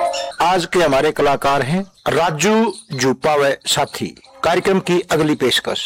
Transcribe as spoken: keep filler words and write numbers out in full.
आज के हमारे कलाकार हैं राजू जूपा व साथी। कार्यक्रम की अगली पेशकश।